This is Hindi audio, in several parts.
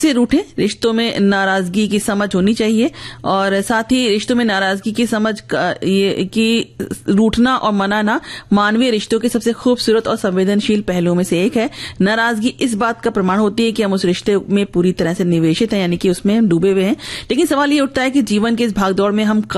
से रूठे, रिश्तों में नाराजगी की समझ होनी चाहिए। और साथ ही रिश्तों में नाराजगी की समझ ये कि रूठना और मनाना मानवीय रिश्तों के सबसे खूबसूरत और संवेदनशील पहलुओं में से एक है। नाराजगी इस बात का प्रमाण होती है कि हम उस रिश्ते में पूरी तरह से निवेशित हैं, यानी कि उसमें हम डूबे हुए हैं। लेकिन सवाल ये उठता है कि जीवन के इस भागदौड़ में हमें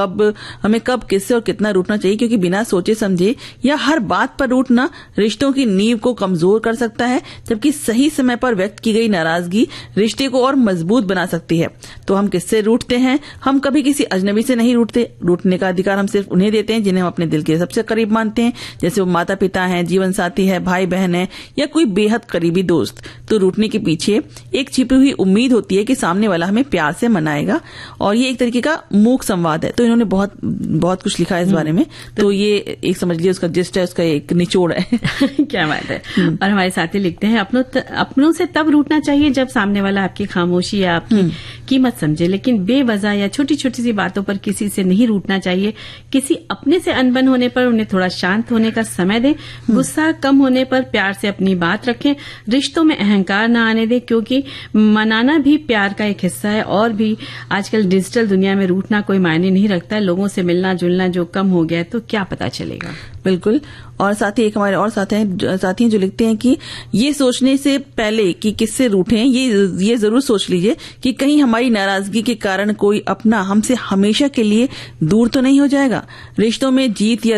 कब किससे और कितना रूठना चाहिए, क्योंकि बिना सोचे समझे या हर बात पर रूठना रिश्तों की नींव को कमजोर कर सकता है, जबकि सही समय पर व्यक्त की गई नाराजगी रिश्ते को और मजबूत बना सकती है। तो हम किससे रूठते हैं? हम कभी किसी अजनबी से नहीं रूठते। रूठने का अधिकार हम सिर्फ उन्हें देते हैं जिन्हें हम अपने दिल के सबसे करीब मानते हैं, जैसे वो माता पिता हैं, जीवन साथी है, भाई बहन है, या कोई बेहद करीबी दोस्त। तो रूठने के पीछे एक छिपी हुई उम्मीद होती है कि सामने वाला हमें प्यार से मनाएगा, और ये एक तरीके का मूक संवाद है। तो इन्होंने बहुत कुछ लिखा है इस बारे में। तो ये एक समझ लीजिए उसका जिस्ट है, उसका एक निचोड़ है। क्या बात है। और हमारे साथी लिखते हैं, अपनों से तब रूठना चाहिए जब सामने वाला आपकी खामोशी या आपकी कीमत समझे, लेकिन बेवजह या छोटी छोटी सी बातों पर किसी से नहीं रूठना चाहिए। किसी अपने से अनबन होने पर उन्हें थोड़ा शांत होने का समय दें। गुस्सा कम होने पर प्यार से अपनी बात रखें। रिश्तों में अहंकार न आने दें, क्योंकि मनाना भी प्यार का एक हिस्सा है। और भी आजकल डिजिटल दुनिया में रूठना कोई मायने नहीं रखता है। लोगों से मिलना जुलना जो कम हो गया है तो क्या पता चलेगा। बिल्कुल। और साथ ही एक हमारे और साथी हैं जो लिखते हैं कि ये सोचने से पहले कि किससे रूठें, ये जरूर सोच लीजिए कि कहीं हमारी नाराजगी के कारण कोई अपना हमसे हमेशा के लिए दूर तो नहीं हो जाएगा। रिश्तों में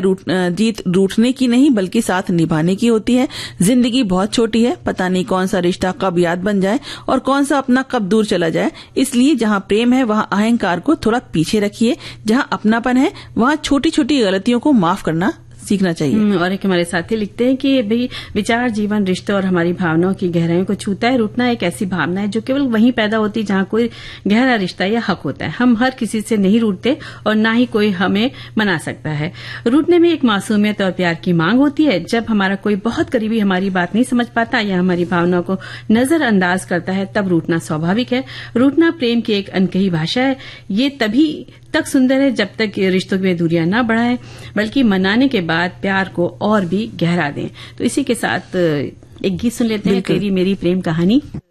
जीत रूठने की नहीं बल्कि साथ निभाने की होती है। जिंदगी बहुत छोटी है, पता नहीं कौन सा रिश्ता कब याद बन जाए और कौन सा अपना कब दूर चला जाए। इसलिए जहां प्रेम है वहां अहंकार को थोड़ा पीछे रखिए। जहां अपनापन है वहां छोटी छोटी गलतियों को माफ करना सीखना चाहिए। और एक हमारे साथी लिखते हैं कि भाई विचार, जीवन, रिश्ते और हमारी भावनाओं की गहराइयों को छूता है। रूठना एक ऐसी भावना है जो केवल वहीं पैदा होती है जहां कोई गहरा रिश्ता या हक होता है। हम हर किसी से नहीं रूठते और ना ही कोई हमें मना सकता है। रूठने में एक मासूमियत और प्यार की मांग होती है। जब हमारा कोई बहुत करीबी हमारी बात नहीं समझ पाता या हमारी भावनाओं को नजरअंदाज करता है, तब रूठना स्वाभाविक है। रूठना प्रेम की एक अनकही भाषा है। ये तभी तक सुंदर है जब तक रिश्तों में दूरियां ना बढ़ाएं, बल्कि मनाने के बाद प्यार को और भी गहरा दें। तो इसी के साथ एक गीत सुन लेते हैं, तेरी मेरी प्रेम कहानी।